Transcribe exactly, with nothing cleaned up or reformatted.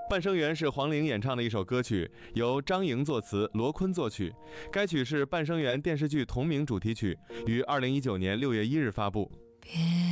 半生缘是黄龄演唱的一首歌曲，由张莹作词，罗坤作曲。该曲是半生缘电视剧同名主题曲，于二零一九年六月一日发布。 别